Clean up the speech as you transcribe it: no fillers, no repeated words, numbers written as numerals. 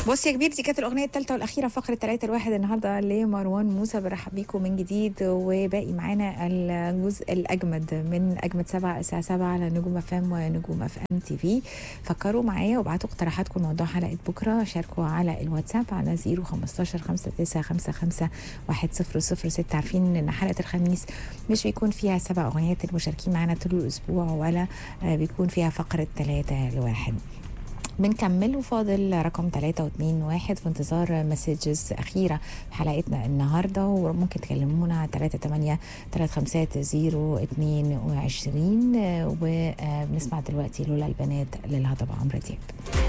بص يا كبير، دي كانت الأغنية الثالثة والأخيرة فقرة 3-1 النهاردة لمروان موسى. برحب بيكم من جديد، وباقي معانا الجزء الأجمد من أجمد 7 الساعة 7 على نجوم اف ام ونجوم اف ام تي في. فكروا معايا وابعتوا اقتراحاتكم موضوع حلقة بكرة. شاركوا على الواتساب على 015 5955 1006. عارفين إن حلقة الخميس مش بيكون فيها 7 أغنيات المشاركين معانا طول الأسبوع، ولا بيكون فيها فقرة 3-1. بنكمل وفاضل رقم 3 و2-1 في انتظار مسجز أخيرة في حلقتنا النهاردة، وممكن تكلمونا على 38 350 22. وبنسمع دلوقتي لولا البنات للهضبة عمرو دياب.